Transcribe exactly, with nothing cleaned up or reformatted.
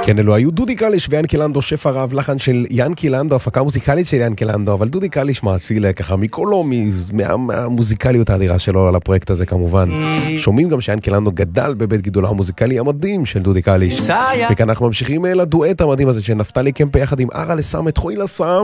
כן, אלו היו דודי קליש ויאנקי לנדו, שפע רב, לחן של יאנקי לנדו, הפקה מוזיקלית של יאנקי לנדו, אבל דודי קליש מעציל ככה מקולו, מהמוזיקליות האדירה שלו על הפרויקט הזה כמובן. שומעים גם שיאנקי לנדו גדל בבית גידולו המוזיקלי המדהים של דודי קליש. וכאן אנחנו ממשיכים לדואט המדהים הזה של נפתלי קמפה יחד עם ארה לסם את חוי לסם.